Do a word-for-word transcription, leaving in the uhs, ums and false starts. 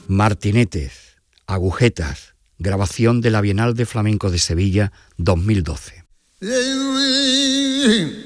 Martinetes, agujetas, grabación de la Bienal de Flamenco de Sevilla dos mil doce.